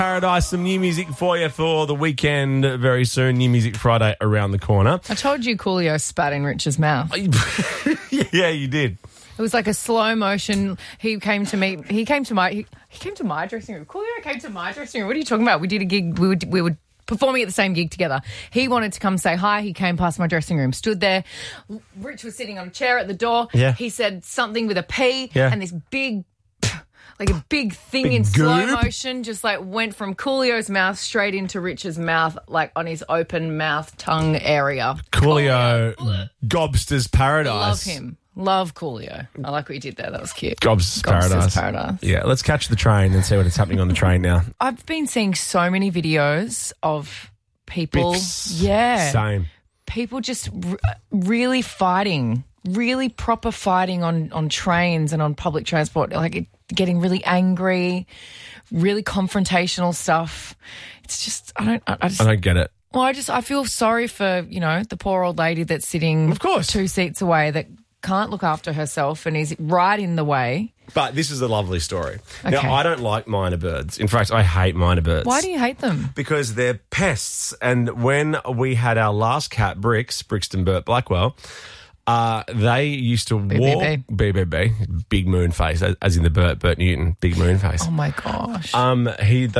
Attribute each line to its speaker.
Speaker 1: Paradise, some new music for you for the weekend very soon. New Music Friday around the corner.
Speaker 2: I told you Coolio spat in Rich's mouth.
Speaker 1: Yeah, you did.
Speaker 2: It was like a slow motion. He came to my dressing room. Coolio came to my dressing room. What are you talking about? We did a gig. We were performing at the same gig together. He wanted to come say hi. He came past my dressing room, stood there. Rich was sitting on a chair at the door.
Speaker 1: Yeah.
Speaker 2: He said something with a P,
Speaker 1: Yeah.
Speaker 2: and this big, like a big thing
Speaker 1: Big
Speaker 2: in slow
Speaker 1: goop.
Speaker 2: motion just like went from Coolio's mouth straight into Rich's mouth, like on his open mouth tongue area.
Speaker 1: Coolio, Gobster's Paradise.
Speaker 2: Love him. Love Coolio. I like what you did there. That was cute.
Speaker 1: Gobster's Paradise. Yeah, let's catch the train and see what is happening on the train now.
Speaker 2: I've been seeing so many videos of people.
Speaker 1: Biffs.
Speaker 2: Yeah.
Speaker 1: Same.
Speaker 2: People just really fighting, really proper fighting on trains and on public transport, like getting really angry, really confrontational stuff. It's just, I
Speaker 1: don't get it.
Speaker 2: Well, I feel sorry for, the poor old lady that's sitting
Speaker 1: Of course.
Speaker 2: 2 seats away that can't look after herself and is right in the way.
Speaker 1: But this is a lovely story.
Speaker 2: Okay.
Speaker 1: Now, I don't like minor birds. In fact, I hate minor birds.
Speaker 2: Why do you hate them?
Speaker 1: Because they're pests. And when we had our last cat, Brixton Burt Blackwell, they used to walk... BBB. Big moon face, as in the Burt Newton, big moon face.
Speaker 2: Oh, my gosh.
Speaker 1: They